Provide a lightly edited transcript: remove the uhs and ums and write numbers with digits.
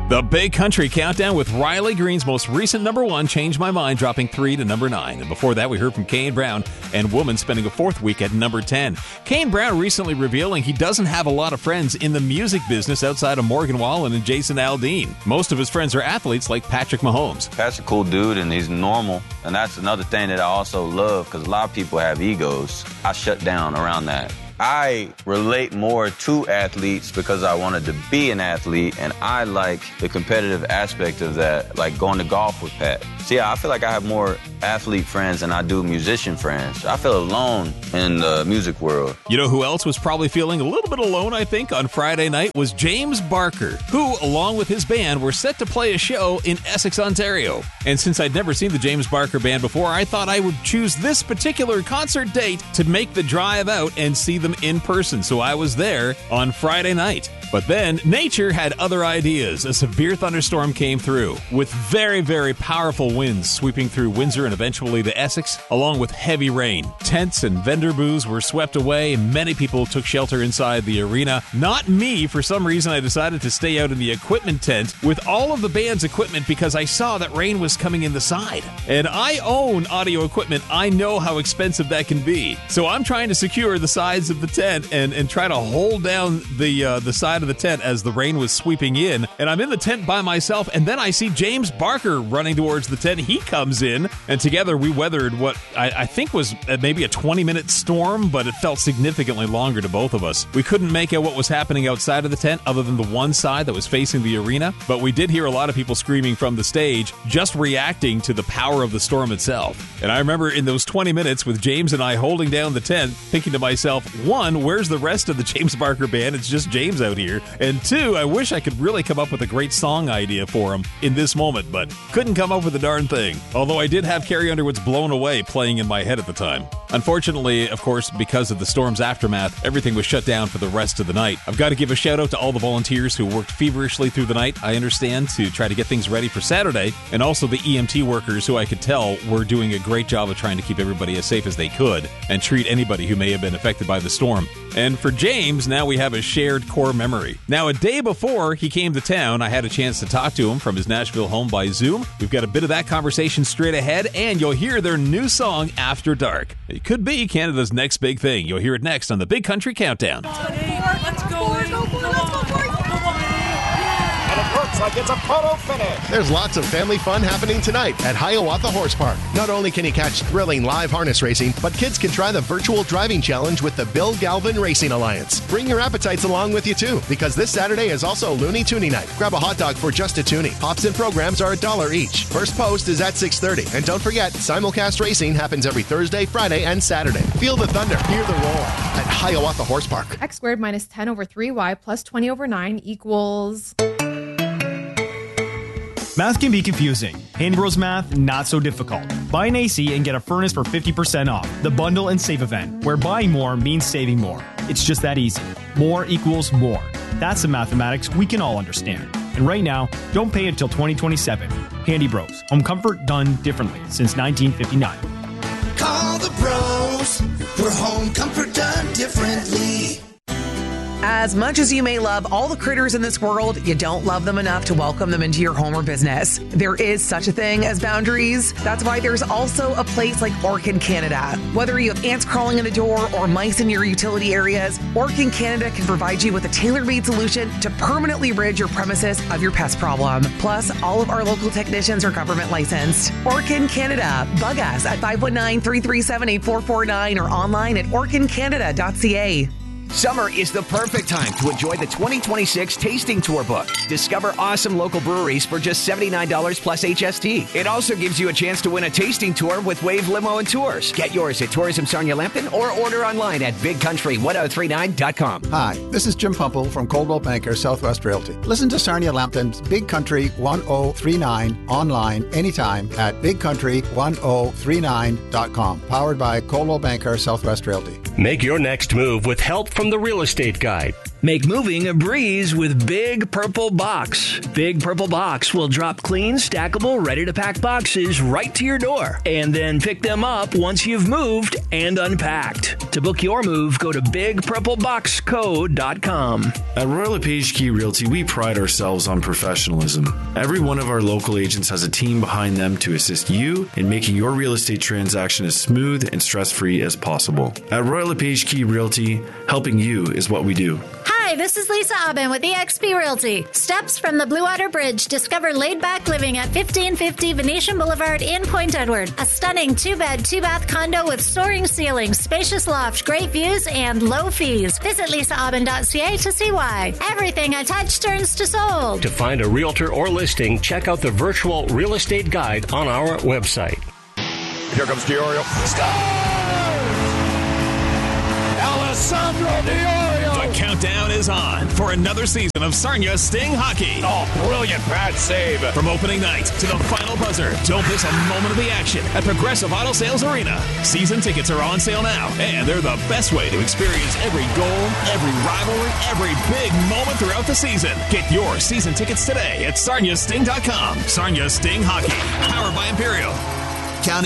The Big Country Countdown with Riley Green's most recent number one, Change My Mind, dropping 3 to number 9. And before that, we heard from Kane Brown and Woman spending a 4th week at number 10. Kane Brown recently revealing he doesn't have a lot of friends in the music business outside of Morgan Wallen and Jason Aldean. Most of his friends are athletes like Patrick Mahomes. Pat's a cool dude and he's normal. And that's another thing that I also love because a lot of people have egos. I shut down around that. I relate more to athletes because I wanted to be an athlete, and I like the competitive aspect of that, like going to golf with Pat. So yeah, I feel like I have more athlete friends than I do musician friends. I feel alone in the music world. You know who else was probably feeling a little bit alone, I think, on Friday night was James Barker, who, along with his band, were set to play a show in Essex, Ontario. And since I'd never seen the James Barker band before, I thought I would choose this particular concert date to make the drive out and see them in person. So I was there on Friday night. But then nature had other ideas. A severe thunderstorm came through with very, very powerful winds sweeping through Windsor and eventually to Essex, along with heavy rain. Tents and vendor booths were swept away, and many people took shelter inside the arena. Not me. For some reason, I decided to stay out in the equipment tent with all of the band's equipment because I saw that rain was coming in the side. And I own audio equipment. I know how expensive that can be. So I'm trying to secure the sides of the tent and try to hold down the side of the tent as the rain was sweeping in. And I'm in the tent by myself, and then I see James Barker running towards the tent. He comes in, and together we weathered what I think was maybe a 20-minute storm, but it felt significantly longer to both of us. We couldn't make out what was happening outside of the tent other than the one side that was facing the arena, but we did hear a lot of people screaming from the stage, just reacting to the power of the storm itself. And I remember in those 20 minutes with James and I holding down the tent, thinking to myself, one, where's the rest of the James Barker band? It's just James out here. And two, I wish I could really come up with a great song idea for him in this moment, but couldn't come up with a darn thing. Although I did have Carrie Underwood's Blown Away playing in my head at the time. Unfortunately, of course, because of the storm's aftermath, everything was shut down for the rest of the night. I've got to give a shout out to all the volunteers who worked feverishly through the night, I understand, to try to get things ready for Saturday, and also the EMT workers who I could tell were doing a great job of trying to keep everybody as safe as they could and treat anybody who may have been affected by the storm. And for James, now we have a shared core memory. Now, a day before he came to town, I had a chance to talk to him from his Nashville home by Zoom. We've got a bit of that conversation straight ahead, and you'll hear their new song, After Dark. It could be Canada's next big thing. You'll hear it next on the Big Country Countdown. Let's go. Like it's a photo finish. There's lots of family fun happening tonight at Hiawatha Horse Park. Not only can you catch thrilling live harness racing, but kids can try the virtual driving challenge with the Bill Galvin Racing Alliance. Bring your appetites along with you too, because this Saturday is also Looney Toonie night. Grab a hot dog for just a toonie. Pops and programs are $1 each. First post is at 6:30. And don't forget, simulcast racing happens every Thursday, Friday, and Saturday. Feel the thunder, hear the roar at Hiawatha Horse Park. X squared minus 10 over 3y plus 20 over 9 equals... Math can be confusing. Handy Bros Math, not so difficult. Buy an AC and get a furnace for 50% off. The Bundle and Save event, where buying more means saving more. It's just that easy. More equals more. That's the mathematics we can all understand. And right now, don't pay until 2027. Handy Bros. Home comfort done differently since 1959. Call the pros for home comfort done differently. As much as you may love all the critters in this world, you don't love them enough to welcome them into your home or business. There is such a thing as boundaries. That's why there's also a place like Orkin Canada. Whether you have ants crawling in a door or mice in your utility areas, Orkin Canada can provide you with a tailor-made solution to permanently rid your premises of your pest problem. Plus, all of our local technicians are government licensed. Orkin Canada. Bug us at 519-337-8449 or online at orkincanada.ca. Summer is the perfect time to enjoy the 2026 Tasting Tour book. Discover awesome local breweries for just $79 plus HST. It also gives you a chance to win a tasting tour with Wave Limo and Tours. Get yours at Tourism Sarnia Lambton or order online at bigcountry1039.com. Hi, this is Jim Pumple from Coldwell Banker Southwest Realty. Listen to Sarnia Lambton's Big Country 1039 online anytime at bigcountry1039.com. Powered by Coldwell Banker Southwest Realty. Make your next move with help from the Real Estate Guide. Make moving a breeze with Big Purple Box. Big Purple Box will drop clean, stackable, ready-to-pack boxes right to your door and then pick them up once you've moved and unpacked. To book your move, go to bigpurpleboxco.com. At Royal LePage Key Realty, we pride ourselves on professionalism. Every one of our local agents has a team behind them to assist you in making your real estate transaction as smooth and stress-free as possible. At Royal LePage Key Realty, helping you is what we do. Hi, this is Lisa Aubin with eXp Realty. Steps from the Blue Water Bridge. Discover laid-back living at 1550 Venetian Boulevard in Point Edward. A stunning 2-bed, 2-bath condo with soaring ceilings, spacious loft, great views, and low fees. Visit lisaaubin.ca to see why. Everything I touch turns to sold. To find a realtor or listing, check out the virtual real estate guide on our website. Here comes Diorio. Scores! Alessandro Diorio! The countdown is on for another season of Sarnia Sting Hockey. Oh, brilliant pad save. From opening night to the final buzzer, don't miss a moment of the action at Progressive Auto Sales Arena. Season tickets are on sale now, and they're the best way to experience every goal, every rivalry, every big moment throughout the season. Get your season tickets today at sarniasting.com. Sarnia Sting Hockey, powered by Imperial.